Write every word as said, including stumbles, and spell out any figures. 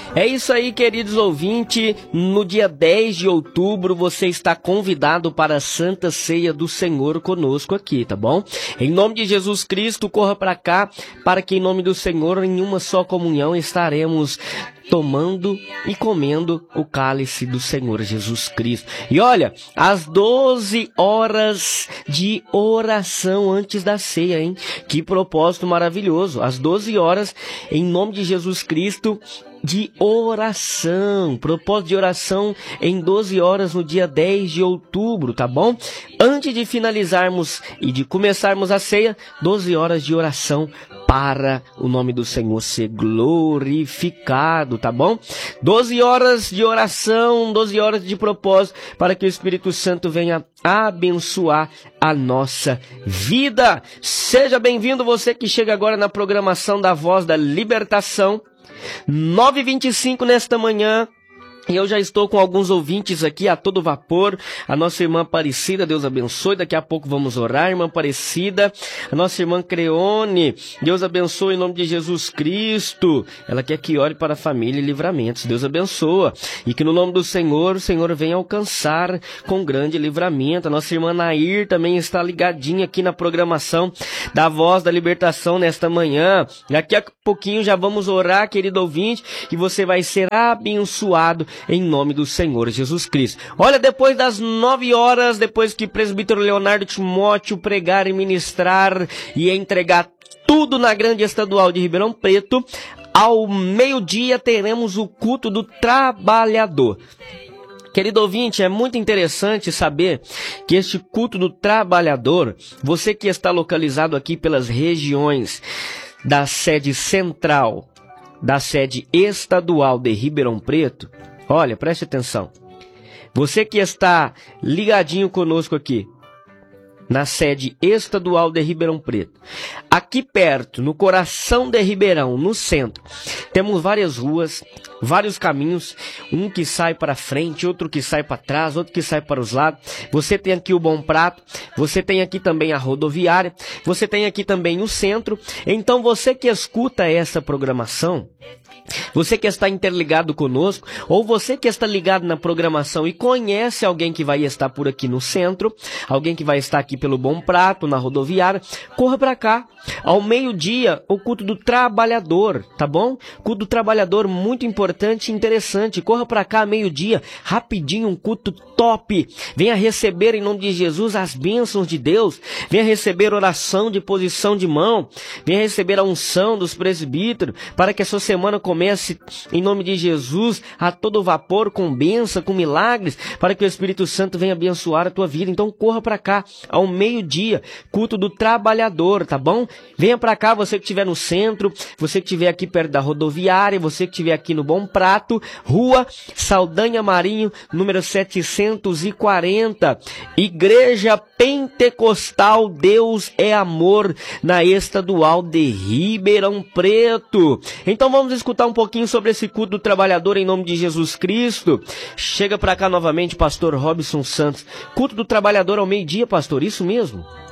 É isso aí, queridos ouvintes. No dia dez de outubro, você está convidado para a Santa Ceia do Senhor conosco aqui, tá bom? Em nome de Jesus Cristo, corra para cá, para que em nome do Senhor, em uma só comunhão, estaremos tomando e comendo o cálice do Senhor Jesus Cristo. E olha, às doze horas de oração antes da ceia, hein? Que propósito maravilhoso. Às doze horas, em nome de Jesus Cristo, de oração, propósito de oração em doze horas no dia dez de outubro, tá bom? Antes de finalizarmos e de começarmos a ceia, doze horas de oração para o nome do Senhor ser glorificado, tá bom? doze horas de oração, doze horas de propósito para que o Espírito Santo venha abençoar a nossa vida. Seja bem-vindo você que chega agora na programação da Voz da Libertação. nove e vinte e cinco nesta manhã. E eu já estou com alguns ouvintes aqui a todo vapor. A nossa irmã Aparecida, Deus abençoe. Daqui a pouco vamos orar, irmã Aparecida. A nossa irmã Creone, Deus abençoe em nome de Jesus Cristo. Ela quer que ore para a família e livramentos. Deus abençoa. E que no nome do Senhor, o Senhor venha alcançar com grande livramento. A nossa irmã Nair também está ligadinha aqui na programação da Voz da Libertação nesta manhã. Daqui a pouquinho já vamos orar, querido ouvinte, e você vai ser abençoado em nome do Senhor Jesus Cristo. Olha, depois das nove horas, depois que o presbítero Leonardo Timóteo pregar e ministrar e entregar tudo na grande estadual de Ribeirão Preto, ao meio-dia teremos o culto do trabalhador. Querido ouvinte, é muito interessante saber que este culto do trabalhador, você que está localizado aqui pelas regiões da sede central, da sede estadual de Ribeirão Preto, olha, preste atenção. Você que está ligadinho conosco aqui, na sede estadual de Ribeirão Preto, aqui perto, no coração de Ribeirão, no centro, temos várias ruas, vários caminhos, um que sai para frente, outro que sai para trás, outro que sai para os lados. Você tem aqui o Bom Prato, você tem aqui também a rodoviária, você tem aqui também o centro. Então você que escuta essa programação, você que está interligado conosco, ou você que está ligado na programação e conhece alguém que vai estar por aqui no centro, alguém que vai estar aqui pelo Bom Prato, na rodoviária, corra para cá. Ao meio-dia, o culto do trabalhador, tá bom? Culto do trabalhador muito importante e interessante. Corra para cá, meio-dia, rapidinho, um culto top. Venha receber em nome de Jesus as bênçãos de Deus. Venha receber oração de posição de mão. Venha receber a unção dos presbíteros para que a sua semana comece em nome de Jesus a todo vapor, com bênção, com milagres, para que o Espírito Santo venha abençoar a tua vida. Então corra para cá, ao meio-dia, culto do trabalhador, tá bom? Venha para cá, você que estiver no centro, você que estiver aqui perto da rodoviária, você que estiver aqui no Bom Prato, Rua Saldanha Marinho, número setecentos e quarenta, Igreja Pentecostal Deus é Amor, na estadual de Ribeirão Preto. Então vamos escutar um pouquinho sobre esse culto do trabalhador em nome de Jesus Cristo. Chega para cá novamente, pastor Robson Santos. Culto do trabalhador ao meio-dia, pastor, isso mesmo?